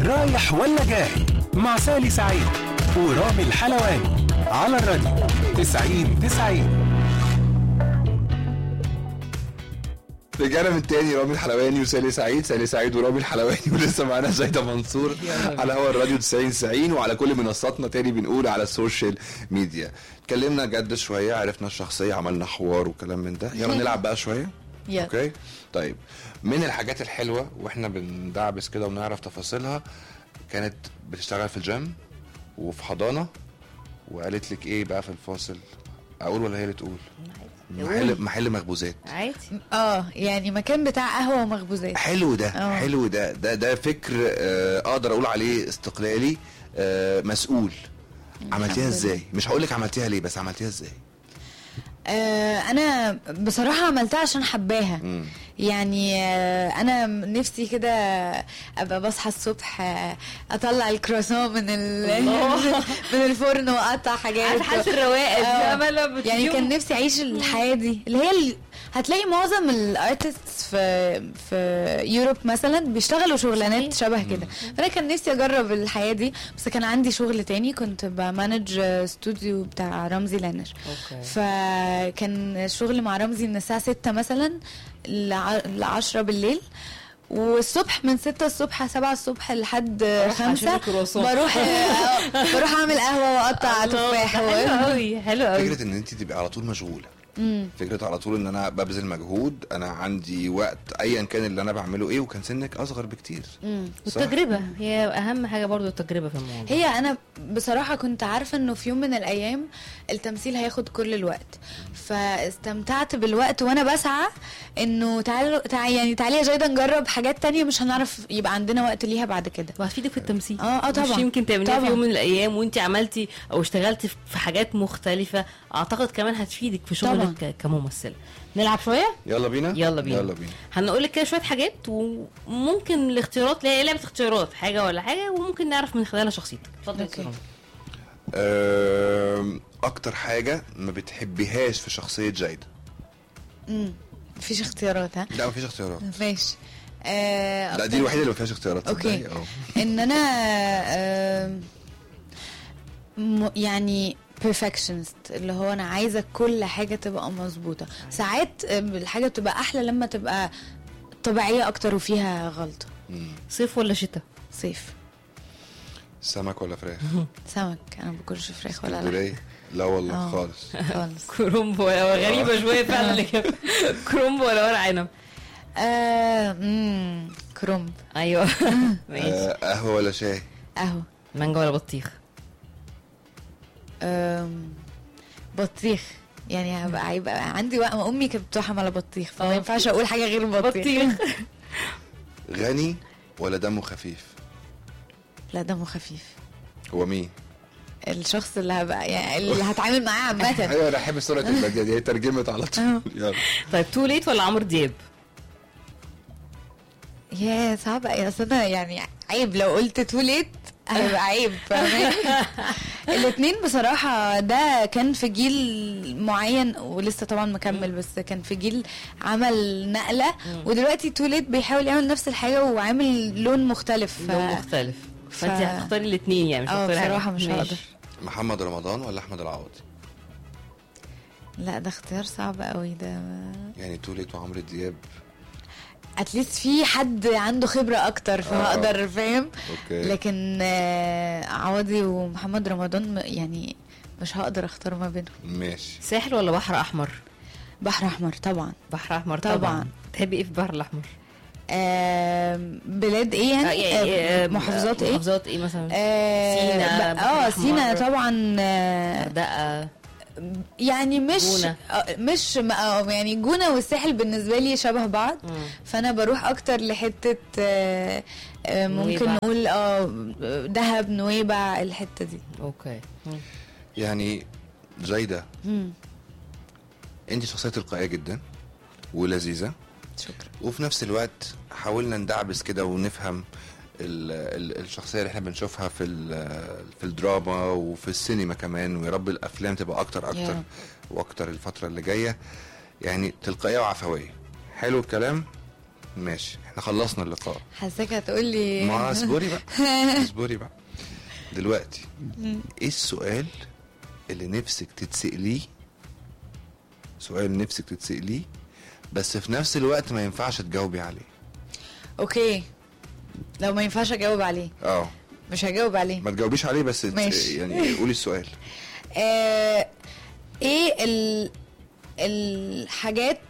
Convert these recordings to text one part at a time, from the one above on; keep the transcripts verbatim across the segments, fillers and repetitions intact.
رايح ولا جاي مع سالي سعيد ورامي الحلواني على الراديو تسعين تسعين. رجعنا من تاني، رامي الحلواني وسالي سعيد، سالي سعيد ورامي الحلواني، ولسه معانا زايدة منصور على هوا الراديو تسعين تسعين وعلى كل منصاتنا. تاني بنقول على السوشيال ميديا. اتكلمنا جد شوية، عرفنا الشخصية، عملنا حوار وكلام من ده. يلا نلعب بقى شوية. يلا. اوكي طيب، من الحاجات الحلوة واحنا بندعبس كده ونعرف تفاصيلها، كانت بتشتغل في الجيم وفي حضانة، وقالت لك ايه بقى في الفاصل؟ اقول ولا هي اللي تقول؟ محل محل مخبوزات عادي. اه يعني مكان بتاع قهوه ومخبوزات. حلو ده. أوه. حلو ده ده ده فكر آه اقدر اقول عليه استقلالي، آه مسؤول. عملتيها ازاي؟ مش هقول لك عملتيها ليه، بس عملتيها ازاي؟ آه انا بصراحه عملتها عشان حباها. مم. يعني آه انا نفسي كده ابقى بصحى الصبح آه اطلع الكرواسون من من الفرن واقطع حاجات حاسه الرواقه آه يعني كان نفسي اعيش الحياه دي اللي هي اللي هتلاقي معظم الارتستس في في يوروب مثلا بيشتغلوا شغلانات شبه كده. فانا كان نفسي اجرب الحياه دي، بس كان عندي شغل تاني، كنت بمانج استوديو بتاع رمزي لانر. أوكي. فكان الشغل مع رمزي من الساعه ستة مثلا ل عشرة بالليل، والصبح من ستة الصبح سبعة الصبح لحد خمسة بروح بروح اعمل قهوه واقطع تفاح. حلو قوي حلو قوي. فكره ان انت تبقى على طول مشغوله، مم. فكره على طول ان انا ببذل مجهود، انا عندي وقت ايا كان اللي انا بعمله ايه، وكان سنك اصغر بكتير. والتجربه هي اهم حاجه برضو، التجربه في الموضوع. هي انا بصراحه كنت عارفه انه في يوم من الايام التمثيل هياخد كل الوقت، فاستمتعت بالوقت وانا بسعى انه تعالوا تعالي يعني تعالي يا جايده نجرب حاجات تانية مش هنعرف يبقى عندنا وقت ليها بعد كده، وهتفيدك في التمثيل. اه اه طبعا. مش يمكن تعمليها في يوم من الايام وانت عملتي او اشتغلتي في حاجات مختلفه، اعتقد كمان هتفيدك في شغلك كممثله. نلعب شويه؟ يلا بينا يلا بينا يلا بينا. هنقول لك كده شويه حاجات، وممكن الاختيارات لا لعبه اختيارات حاجه ولا حاجه، وممكن نعرف من خلالها شخصيتك. اتفضل. اكتر حاجه ما بتحبيهاش في شخصيه جايده؟ امم مفيش اختيارات؟ ها لا مفيش اختيارات. ماشي. آه لا دي الوحيده اللي ما فيهاش اختيارات. اوكي. ان انا آه م... يعني perfectionist، اللي هو انا عايزه كل حاجه تبقى مظبوطه. ساعات الحاجه بتبقى احلى لما تبقى طبيعيه اكتر وفيها غلطه. مم. صيف ولا شتاء؟ صيف. سمك ولا فراخ؟ سمك. انا ما باكلش فراخ ولا لا. لا والله خالص خالص. كرومب ولا غريبه شويه فعلا اللي كده. كرومب ولا ورق عنب؟ اه امم كرومب. ايوه. ماشي. قهوه ولا شاي؟ قهوه. مانجا ولا بطيخ؟ امم بطيخ. يعني هبقى هيبقى عندي وقت امي كانت بتحم على بطيخ، فما ينفعش اقول حاجه غير بطيخ. غني ولا دمه خفيف؟ لا دمه خفيف. هو مين الشخص اللي هبقى يعني اللي هتعامل معاه عامه؟ ايوه انا احب سرعه البديهه دي، ترجمت على طول. يلا. طيب تو ليت ولا عمرو دياب؟ يا صعبه يا اصلا، يعني عيب لو قلت تو ليت هيبقى عيب، فاهمين؟ الاثنين بصراحه. ده كان في جيل معين ولسه طبعا مكمل، بس كان في جيل عمل نقله، ودلوقتي تو ليت بيحاول يعمل نفس الحاجه وعامل لون مختلف. ف... لون مختلف. ف... فانت هتختاري الاثنين يعني؟ مش هتختاري حاجه بصراحه مش هقدر. محمد رمضان ولا احمد العوضي؟ لا ده اختيار صعب قوي ده. يعني تو ليت وعمرو دياب اتليست في حد عنده خبرة اكتر فهقدر. آه. فاهم؟ أوكي. لكن آه عوضي ومحمد رمضان يعني مش هقدر اختار ما بينهم. ماشي. ساحل ولا بحر احمر؟ بحر احمر طبعا. بحر احمر طبعا, طبعا. تحبي ايه في البحر الاحمر؟ آه بلاد ايه يعني؟ آه محافظات ايه؟ محافظات ايه مثلا؟ آه سينا. اه سينا طبعا. غردقة. يعني مش جونة. مش يعني جونة والساحل بالنسبة لي شبه بعض. مم. فأنا بروح أكتر لحتة ممكن نويبع. نقول اه دهب نويبع الحتة دي. أوكي. مم. يعني جايدة انت شخصية تلقائية جدا ولذيذة. شكرا. وفي نفس الوقت حاولنا ندعبس كده ونفهم ال ال الشخصيه اللي احنا بنشوفها في في الدراما وفي السينما كمان، ويا رب الافلام تبقى اكتر اكتر yeah. واكتر الفتره اللي جايه. يعني تلقائيه وعفويه. حلو الكلام. ماشي احنا خلصنا اللقاء. حاساك هتقول لي ما اصبري بقى اصبري بقى دلوقتي. ايه السؤال اللي نفسك تتسأليه، سؤال نفسك تتسأليه بس في نفس الوقت ما ينفعش تجاوبي عليه؟ اوكي لو ما ينفعش اجاوب عليه اه مش هجاوب عليه. ما تجاوبيش عليه بس ماشي. يعني قولي السؤال. آه ايه ال الحاجات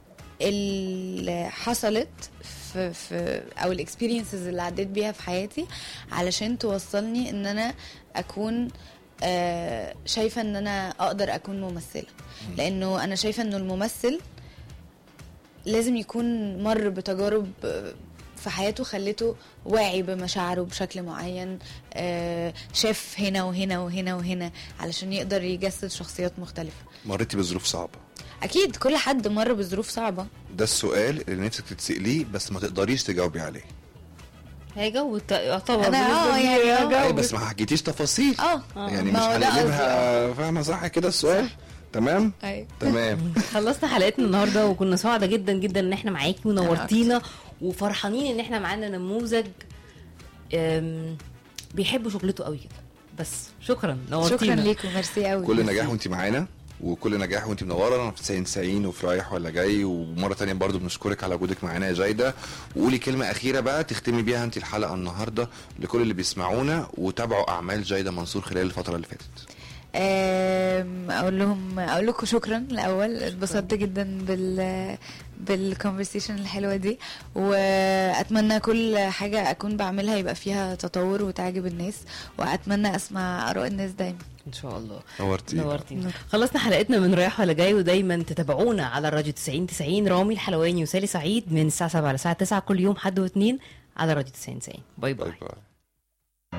اللي حصلت في, في او الاكسبيرينسز اللي عديت بيها في حياتي علشان توصلني ان انا اكون آه شايفه ان انا اقدر اكون ممثله؟ لانه انا شايفه انه الممثل لازم يكون مر بتجارب في حياته خلته واعي بمشاعره بشكل معين، آه شاف هنا وهنا وهنا وهنا علشان يقدر يجسد شخصيات مختلفه. مريتي بظروف صعبه؟ اكيد كل حد مر بظروف صعبه. ده السؤال اللي نفسك تتسأليه بس ما تقدريش تجاوبي عليه. هيجاوب يعتبر أنا آه يعني هيجاوب. اي بس ما حكيتيش تفاصيل. اه يعني مش ما هو ده هنقلبها. فاهمه صح كده السؤال؟ تمام أيوة. تمام. خلصنا حلقتنا النهارده وكنا سعداء جدا جدا ان احنا معاكي ونورتينا وفرحانين ان احنا معانا نموذج أم، بيحب شغلته قوي كده. بس شكرا نورتينا. شكرا ليكم ميرسي قوي. كل نجاح وانت معانا وكل نجاح وانت منوره في تسعين تسعين وفي رايح ولا جاي. ومره تانية برضو بنشكرك على وجودك معانا يا جايده. وقولي كلمه اخيره بقى تختمي بيها انت الحلقه النهارده لكل اللي بيسمعونا وتابعوا اعمال جايده منصور خلال الفتره اللي فاتت. اقول لهم اقول لكم شكرا الاول. اتبسطت جدا بال بالكونفرسيشن الحلوه دي واتمنى كل حاجه اكون بعملها يبقى فيها تطور وتعجب الناس واتمنى اسمع اراء الناس دايما ان شاء الله. نورتينا نورتينا. خلصنا حلقتنا من رايح ولا جاي ودايما تتابعونا على الراديو تسعين تسعين. رامي الحلواني وسالي سعيد من الساعه سبعة للساعه تسعة كل يوم حد واثنين على راديو تسعين تسعين. باي باي, باي, باي.